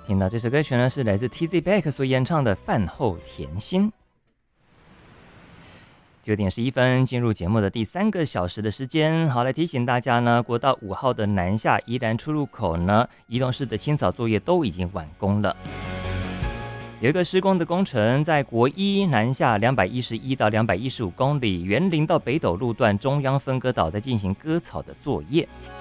听到这首歌曲呢，是来自 TZ Back 所演唱的《饭后甜心》。9:11，进入节目的第3个小时的时间。好，来提醒大家呢，国道5号的南下宜兰出入口呢，宜东市的清扫作业都已经完工了。有一个施工的工程，在国一南下211到215公里，园林到北斗路段中央分割岛在进行割草的作业。